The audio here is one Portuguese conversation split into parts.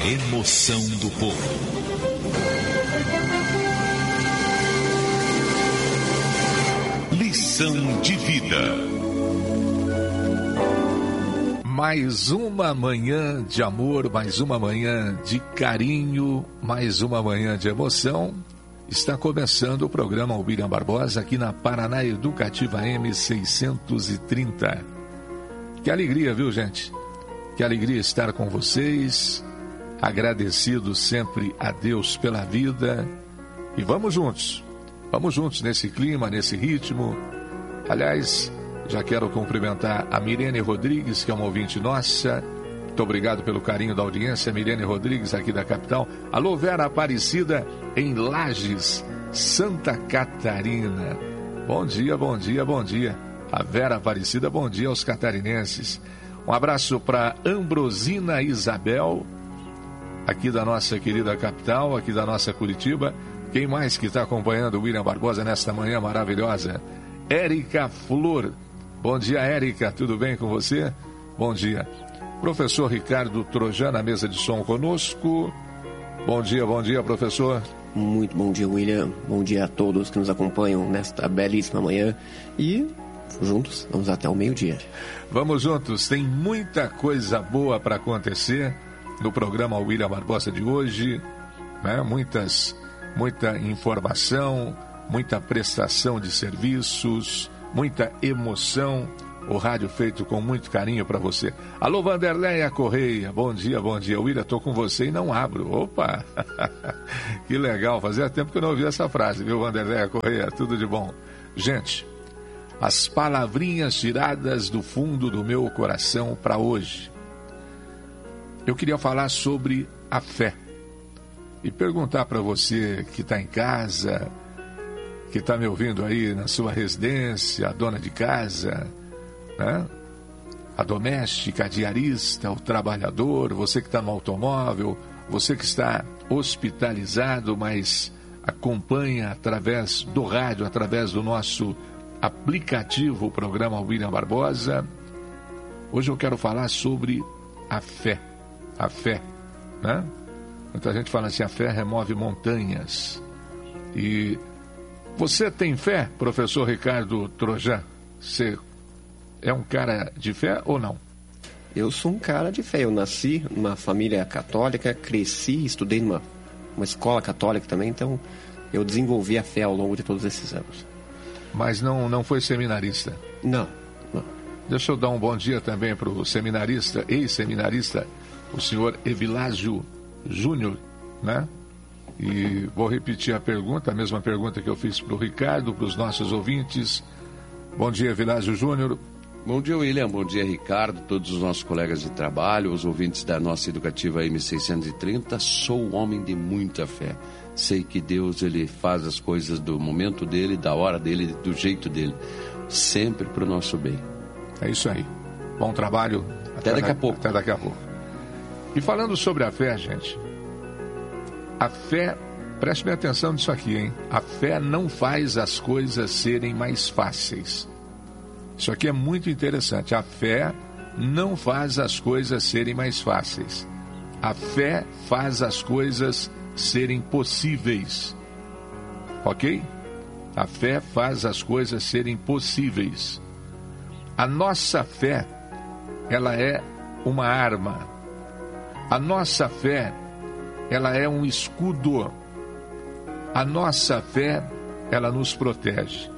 emoção do povo. Lição de vida. Mais uma manhã de amor, mais uma manhã de carinho, mais uma manhã de emoção. Está começando o programa William Barbosa aqui na Paraná Educativa M630. Que alegria, viu, gente? Que alegria estar com vocês. Agradecido sempre a Deus pela vida. E vamos juntos nesse clima, nesse ritmo. Aliás, já quero cumprimentar a Mirene Rodrigues, que é uma ouvinte nossa. Muito obrigado pelo carinho da audiência, Mirene Rodrigues, aqui da capital. Alô, Vera Aparecida, em Lages, Santa Catarina. Bom dia, bom dia, bom dia. A Vera Aparecida, bom dia aos catarinenses. Um abraço para Ambrosina Isabel, aqui da nossa querida capital, aqui da nossa Curitiba. Quem mais que está acompanhando o William Barbosa nesta manhã maravilhosa? Érica Flor. Bom dia, Érica, tudo bem com você? Bom dia. Professor Ricardo Trojan, na mesa de som conosco. Bom dia, professor. Muito bom dia, William. Bom dia a todos que nos acompanham nesta belíssima manhã. E juntos, vamos até o meio-dia. Vamos juntos, tem muita coisa boa para acontecer no programa William Barbosa de hoje, né? Muita informação, muita prestação de serviços, muita emoção. O rádio feito com muito carinho para você. Alô, Vanderleia Correia, bom dia. William, estou com você e não abro. Opa, que legal, fazia tempo que eu não ouvi essa frase, viu, Vanderleia Correia? Tudo de bom. Gente, as palavrinhas tiradas do fundo do meu coração para hoje. Eu queria falar sobre a fé e perguntar para você que está em casa, que está me ouvindo aí na sua residência, a dona de casa, né? A doméstica, a diarista, o trabalhador, você que está no automóvel, você que está hospitalizado, mas acompanha através do rádio, através do nosso aplicativo, o programa William Barbosa. Hoje eu quero falar sobre a fé, né? Muita gente fala assim, a fé remove montanhas. E você tem fé, professor Ricardo Trojan? Você é um cara de fé ou não? Eu sou um cara de fé. Eu nasci numa família católica, cresci, estudei numa escola católica também, então eu desenvolvi a fé ao longo de todos esses anos. Mas não foi seminarista? Não. Deixa eu dar um bom dia também para o seminarista, ex-seminarista, o senhor Evilásio Júnior, né? E vou repetir a mesma pergunta que eu fiz para o Ricardo, para os nossos ouvintes. Bom dia, Evilásio Júnior. Bom dia, William. Bom dia, Ricardo, todos os nossos colegas de trabalho, os ouvintes da nossa educativa M630. Sou um homem de muita fé. Sei que Deus, ele faz as coisas do momento dele, da hora dele, do jeito dele. Sempre para o nosso bem. É isso aí. Bom trabalho. Até daqui a pouco. Até daqui a pouco. E falando sobre a fé, gente, a fé, preste bem atenção nisso aqui, hein? A fé não faz as coisas serem mais fáceis. Isso aqui é muito interessante. A fé não faz as coisas serem mais fáceis. A fé faz as coisas serem possíveis. Ok? A fé faz as coisas serem possíveis. A nossa fé, ela é uma arma. A nossa fé, ela é um escudo. A nossa fé, ela nos protege.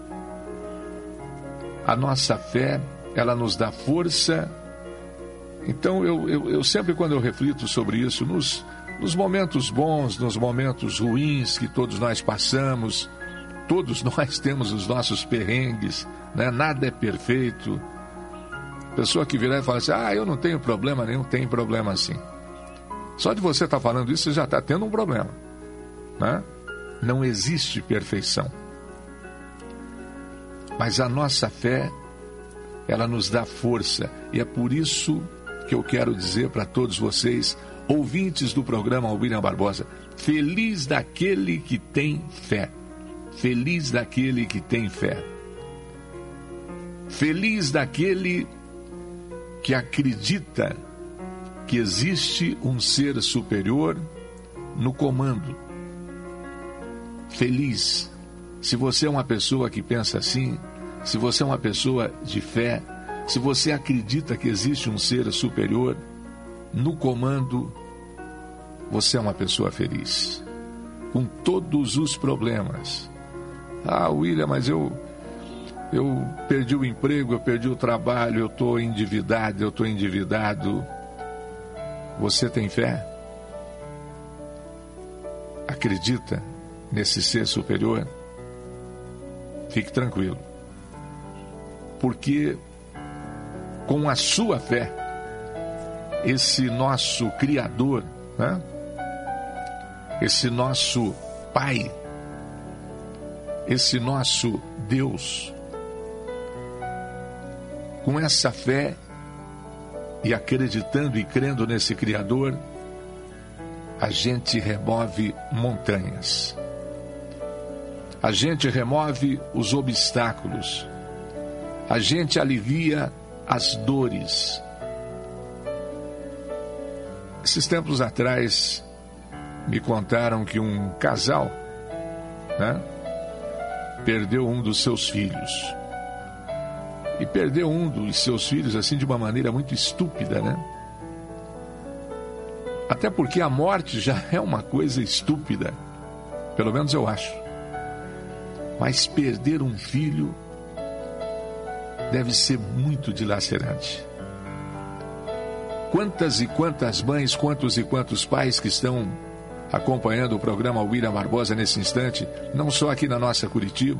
A nossa fé, ela nos dá força. Então, eu sempre, quando eu reflito sobre isso, nos momentos bons, nos momentos ruins que todos nós passamos, todos nós temos os nossos perrengues, né? Nada é perfeito. Pessoa que virar e fala assim, eu não tenho problema nenhum, tem problema sim. Só de você estar falando isso, você já está tendo um problema, né? Não existe perfeição. Mas a nossa fé, ela nos dá força. E é por isso que eu quero dizer para todos vocês, ouvintes do programa William Barbosa, feliz daquele que tem fé. Feliz daquele que tem fé. Feliz daquele que acredita que existe um ser superior no comando. Feliz. Se você é uma pessoa que pensa assim, se você é uma pessoa de fé, se você acredita que existe um ser superior no comando, você é uma pessoa feliz. Com todos os problemas. Ah, William, mas eu perdi o emprego, eu perdi o trabalho, eu estou endividado. Você tem fé? Acredita nesse ser superior? Fique tranquilo. Porque com a sua fé, esse nosso Criador, né? Esse nosso Pai, esse nosso Deus, com essa fé e acreditando e crendo nesse Criador, a gente remove montanhas. A gente remove os obstáculos. A gente alivia as dores. Esses tempos atrás, me contaram que um casal, né, perdeu um dos seus filhos. E perdeu um dos seus filhos assim de uma maneira muito estúpida, né? Até porque a morte já é uma coisa estúpida. Pelo menos eu acho. Mas perder um filho deve ser muito dilacerante. Quantas e quantas mães, quantos e quantos pais que estão acompanhando o programa William Barbosa nesse instante, não só aqui na nossa Curitiba,